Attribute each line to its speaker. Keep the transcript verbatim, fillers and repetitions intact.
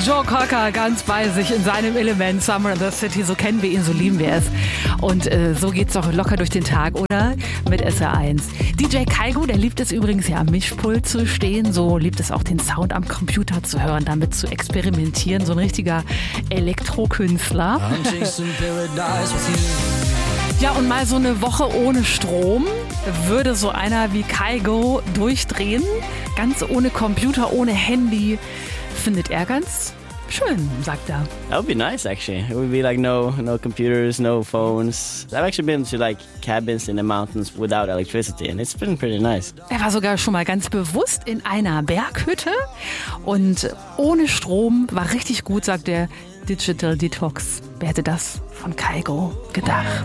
Speaker 1: Joe Cocker ganz bei sich in seinem Element. Summer in the City, so kennen wir ihn, so lieben wir es. Und äh, so geht's doch locker durch den Tag, oder? Mit S R eins. D J Kaigo, der liebt es übrigens ja am Mischpult zu stehen. So liebt es auch den Sound am Computer zu hören, damit zu experimentieren. So ein richtiger Elektrokünstler. Ja, und mal so eine Woche ohne Strom würde so einer wie Kaigo durchdrehen. Ganz ohne Computer, ohne Handy. Findet er ganz schön, sagt er.
Speaker 2: That would be nice, actually. It would be like no, no computers, no phones. I've actually been to like cabins in the mountains without electricity, and it's been pretty nice.
Speaker 1: Er war sogar schon mal ganz bewusst in einer Berghütte und ohne Strom, war richtig gut, sagt er. Digital Detox. Wer hätte das von Kaigo gedacht?